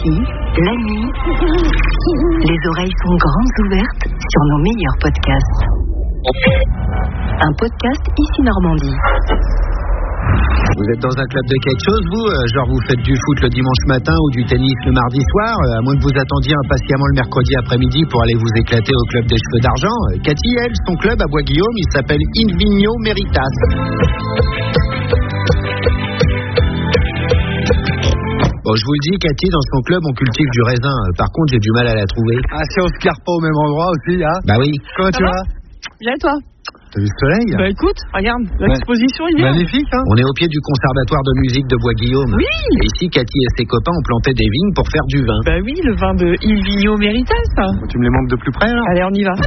Ici, la nuit, les oreilles sont grandes ouvertes sur nos meilleurs podcasts. Un podcast Ici Normandie. Vous êtes dans un club de quelque chose, vous? Genre vous faites du foot le dimanche matin ou du tennis le mardi soir, à moins que vous attendiez impatiemment le mercredi après-midi pour aller vous éclater au club des cheveux d'argent. Cathy, elle, son club à Bois-Guillaume, il s'appelle In Vigno Meritas. Bon, je vous le dis, Cathy, dans son club, on cultive du raisin. Par contre, j'ai du mal à la trouver. Ah, si on se carre pas au même endroit aussi, hein? Bah oui. Comment tu vas? Bien, toi? T'as vu le soleil? Bah écoute, regarde, l'exposition est bien. Magnifique, hein? On est au pied du conservatoire de musique de Bois-Guillaume. Oui. Et ici, Cathy et ses copains ont planté des vignes pour faire du vin. Bah oui, le vin de Il Vigno Meritas. Tu me les montres de plus près, là? Allez, on y va.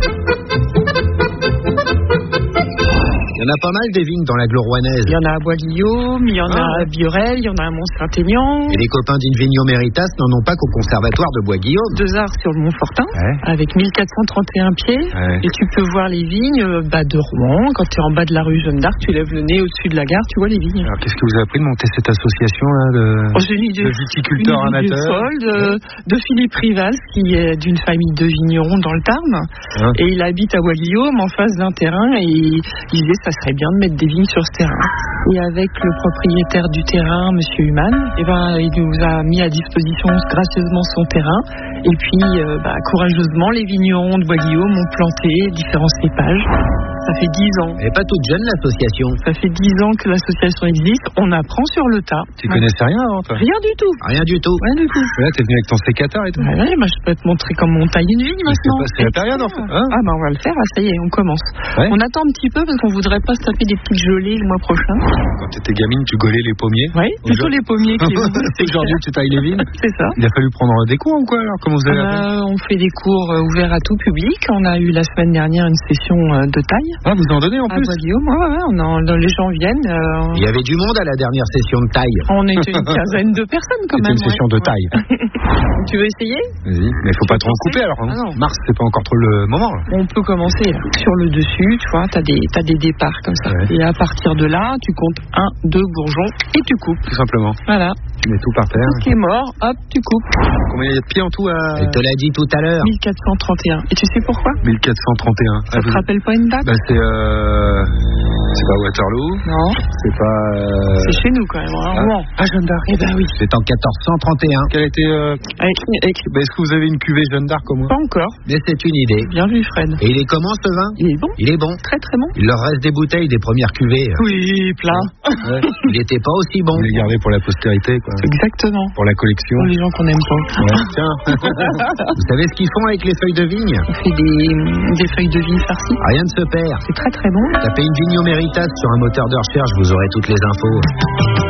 Il y en a pas mal des vignes dans l'agglo-rouennaise. Il y en a à Bois-Guillaume, il y en a à Biorel, il y en a à Mont-Saint-Aignan. Et les copains d'In Vigno Meritas n'en ont pas qu'au conservatoire de Bois-Guillaume. 2 arts sur le Mont-Fortin, Ouais. avec 1431 pieds. Ouais. Et tu peux voir les vignes de Rouen. Quand tu es en bas de la rue Jeanne d'Arc, tu lèves le nez au-dessus de la gare, tu vois les vignes. Alors, qu'est-ce que vous avez appris de monter cette association-là J'ai une idée. de viticulteurs Une idée amateurs? folle de Philippe Rival, qui est d'une famille de vignerons dans le Tarn. Hein? Et il habite à Bois-Guillaume, en face d'un terrain. Et il disait ça serait bien de mettre des vignes sur ce terrain. Et avec le propriétaire du terrain, Monsieur Humann, il nous a mis à disposition gracieusement son terrain. Et puis, courageusement, les vignerons de Bois-Guillaume ont planté différents cépages. Ça fait 10 ans. Elle n'est pas toute jeune, l'association. Ça fait 10 ans que l'association existe. On apprend sur le tas. Tu connaissais rien avant, toi? Rien du tout. Rien du tout. Rien du tout. Là, t'es venu avec ton sécateur et tout? Ouais, je peux te montrer comment on taille une vigne maintenant. C'est la période, en fait. Hein? On va le faire. Ça y est, on commence. Ouais. On attend un petit peu parce qu'on voudrait pas se taper des petites gelées le mois prochain. Quand t'étais gamine, tu gaulais les pommiers? Oui, plutôt les pommiers que les vignes. Aujourd'hui, tu tailles les vignes? C'est ça. Il a fallu prendre des cours ou quoi, alors? Comment vous avez appris? On fait des cours ouverts à tout public. On a eu la semaine dernière une session de taille. Ah, vous en donnez en À plus? Bois-Guillaume, les gens viennent. Il y avait du monde à la dernière session de taille. On était une quinzaine de personnes quand C'était même. une session de taille. Tu veux essayer? Vas-y, mais faut pas trop en couper alors. Hein. Ah non. Mars, c'est pas encore trop le moment. Là. On peut commencer là. Sur le dessus, tu vois, t'as des départs comme ça. Ouais. Et à partir de là, tu comptes 1, 2 bourgeons et tu coupes. Tout simplement. Voilà. Tu mets tout par terre. Tout ce qui est mort, hop, tu coupes. Combien il y a de pieds en tout à Elle te l'a dit tout à l'heure. 1431. Et tu sais pourquoi? 1431. Ça te rappelle pas une date? C'est pas Waterloo. Non. C'est pas. C'est chez nous quand même. Hein. Rouen. Jeanne d'Arc. Eh ben oui. C'est en 1431. Quelle était. Est-ce que vous avez une cuvée Jeanne d'Arc au moins? Pas encore. Mais c'est une idée. Bien vu, Fred. Et il est comment ce vin? Il est bon. Il est bon. Très très bon. Il leur reste des bouteilles des premières cuvées. Oui, plein. Ouais. Il n'était pas aussi bon. Vous les gardez pour la postérité, quoi. Exactement. Pour la collection. Pour les gens qu'on n'aime pas. Ouais. Tiens. Vous savez ce qu'ils font avec les feuilles de vigne? On fait des feuilles de vigne farcies. Rien ne se perd. C'est très très bon. Tapez In Vigno Meritas sur un moteur de recherche, vous aurez toutes les infos.